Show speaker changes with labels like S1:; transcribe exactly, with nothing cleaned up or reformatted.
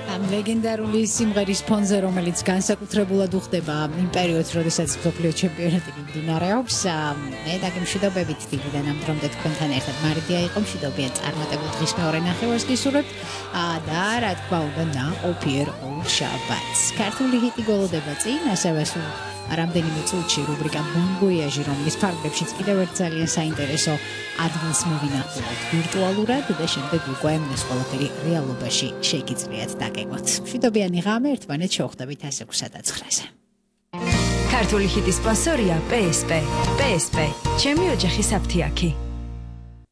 S1: ამ ლეგენდარული სიმღერის ფონზე, რომელიც განსაკუთრებულად უხდება იმ პერიოდს, როდესაც მსოფლიო ჩემპიონატი მიმდინარეობს, მე დაგემშვიდობებით დილიდან ამ დრომდე თქვენთან ერთად მარიდია იყო მშვიდობიან წარმატებულ დღის მეორე ნახევარს გისურვებთ და რა თქმა უნდა ნაყოფიერ ორ შაბათს. ქართული ჰიტი გოლოდება წინ, ასევე სულ რამდენიმე წუთში რუბრიკა ბონგოიაჟი, რომლის ფარგლებშიც კიდევ ერთ ძალიან საინტერესო ადგილს მოვინახულოთ ვირტუალურად და შემდეგ უკვე ეს ყველაფერი რეალობაში შეგიძლიათ დაგეგმოთ. მშვიდობიანი ღამე, ერთმანეთს შევხვდებით ასე უსადაცხრაზე.
S2: ქართული ჰიტის სპონსორია პე ეს პე. პე ეს პე ჩემი ოჯახის აფთიაქი.